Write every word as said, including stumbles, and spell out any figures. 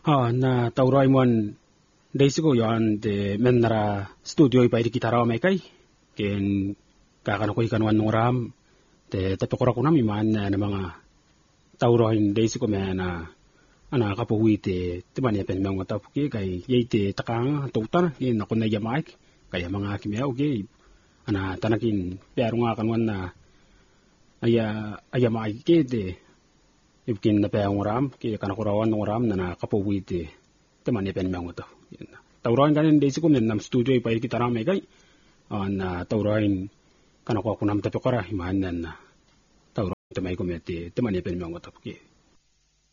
Ha na taurai mon Desigo yon de menara studio ipa di kitara mai kai ken kakana ko ikan wan ngoram te tapi kora kuna mi man na mga tauroin desigo mena ana kapo wite te mani pen mga tap ki kai yeite takang tutan ni na kunna yamai kai mga kimia oge ana tanakin perunga kan wan na aya aya mai ke de ibkin na pe ngoram ki kana korawan ngoram na kapo wite te mani pen mga tap tauroin kanin desigo men nam studio ipa di kitara mai kai na tauroin kana ko kunam tapi kora himan na tauroin te mai ko mete te mani pen mga tap ki